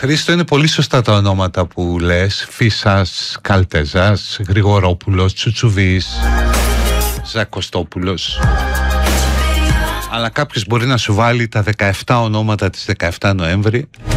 Χρήστο, είναι πολύ σωστά τα ονόματα που λες. Φίσας, Καλτεζάς, Γρηγορόπουλος, Τσουτσουβής, Ζακοστόπουλος. Αλλά κάποιος μπορεί να σου βάλει τα 17 ονόματα της 17 Νοέμβρη